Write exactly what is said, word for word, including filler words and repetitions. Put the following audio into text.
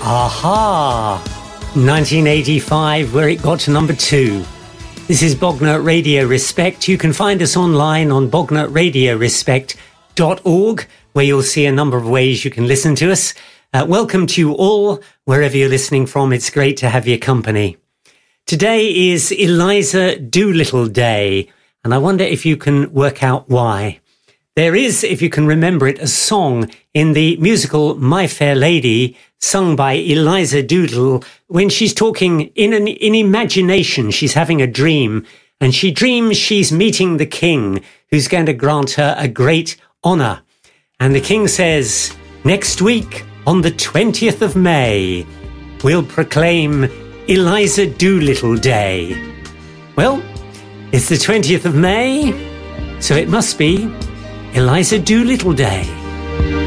Aha! nineteen eighty-five, where it got to number two. This is Bognor Radio Respect. You can find us online on bognor radio respect dot org, where you'll see a number of ways you can listen to us. Uh, welcome to you all, wherever you're listening from. It's great to have your company. Today is Eliza Doolittle Day, and I wonder if you can work out why. There is, if you can remember it, a song in the musical My Fair Lady, sung by Eliza Doolittle, when she's talking in an in imagination. She's having a dream, and she dreams she's meeting the king, who's going to grant her a great honour. And the king says, next week, on the twentieth of May, we'll proclaim Eliza Doolittle Day. Well, it's the twentieth of May, so it must be Eliza Doolittle Day.